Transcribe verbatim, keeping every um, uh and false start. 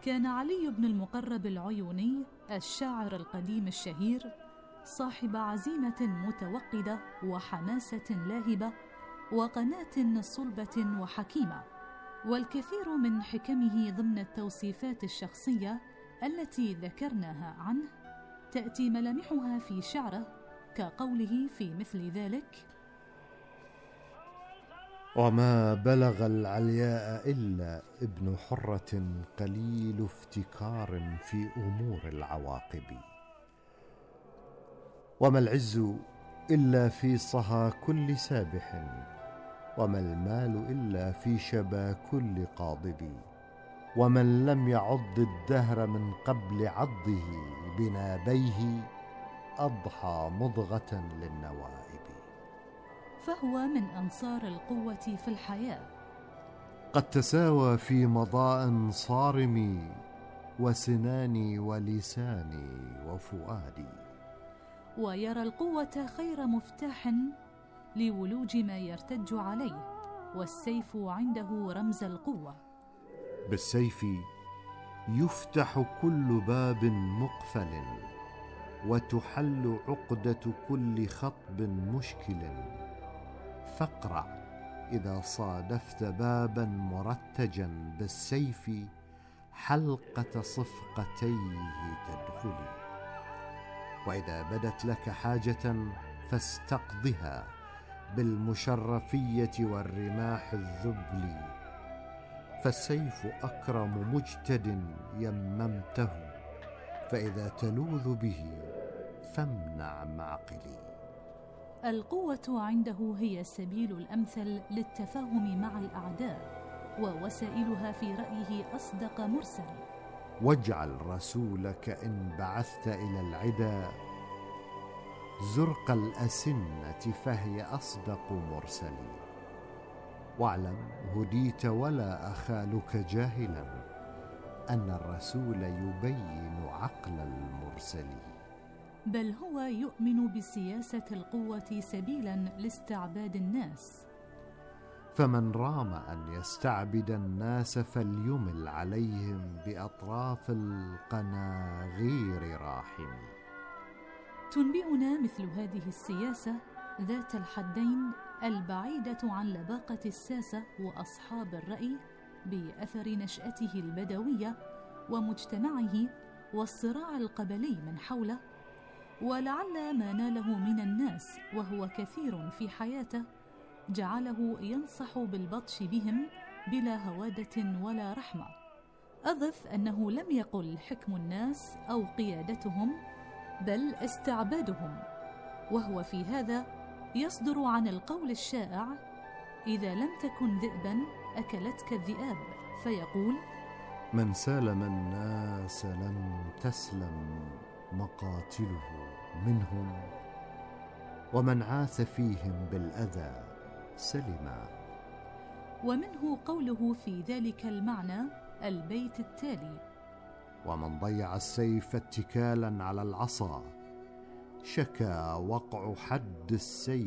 كان علي بن المقرب العيوني الشاعر القديم الشهير صاحب عزيمة متوقدة وحماسة لاهبة وقناة صلبة وحكيمة، والكثير من حكمه ضمن التوصيفات الشخصية التي ذكرناها عنه تأتي ملامحها في شعره، كقوله في مثل ذلك: وما بلغ العلياء إلا ابن حرة قليل افتكار في أمور العواقب، وما العز إلا في صها كل سابح، وما المال إلا في شبا كل قاضب، ومن لم يعض الدهر من قبل عضه بنابيه أضحى مضغة للنوائب. فهو من أنصار القوة في الحياة، قد تساوى في مضاء صارم وسناني ولساني وفؤادي، ويرى القوة خير مفتاح لولوج ما يرتج عليه، والسيف عنده رمز القوة. بالسيف يفتح كل باب مقفل، وتحل عقدة كل خطب مشكل، فاقرع إذا صادفت بابا مرتجا بالسيف حلقة صفقتيه تدخلي، وإذا بدت لك حاجة فاستقضها بالمشرفية والرماح الذبل، فالسيف أكرم مجتد يممته، فإذا تلوذ به فامنع معقلي. القوة عنده هي السبيل الأمثل للتفاهم مع الأعداء، ووسائلها في رأيه أصدق مرسل. واجعل رسولك إن بعثت إلى العدا زرق الأسنة فهي أصدق مرسل، واعلم هديت ولا أخالك جاهلا أن الرسول يبين عقل المرسل، بل هو يؤمن بسياسة القوة سبيلا لاستعباد الناس. فمن رام أن يستعبد الناس فليمل عليهم بأطراف القناغير راحم. تنبئنا مثل هذه السياسة ذات الحدين البعيدة عن لباقة الساسة وأصحاب الرأي بأثر نشأته البدوية ومجتمعه والصراع القبلي من حوله، ولعل ما ناله من الناس وهو كثير في حياته جعله ينصح بالبطش بهم بلا هوادة ولا رحمة. أضف أنه لم يقل حكم الناس أو قيادتهم، بل استعبادهم، وهو في هذا يصدر عن القول الشائع: إذا لم تكن ذئبا أكلتك الذئاب، فيقول: من سالم الناس لم تسلم مقاتله منهم، ومن عاث فيهم بالأذى سلما. ومنه قوله في ذلك المعنى البيت التالي: ومن ضيع السيف اتكالا على العصا شكا وقع حد السيف